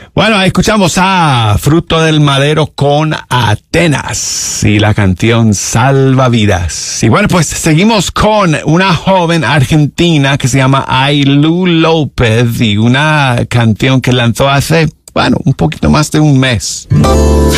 Bueno, ahí escuchamos a Fruto del Madero con Atenas y la canción Salvavidas. Y bueno, pues seguimos con una joven argentina que se llama Ailú López y una canción que lanzó hace, un poquito más de un mes.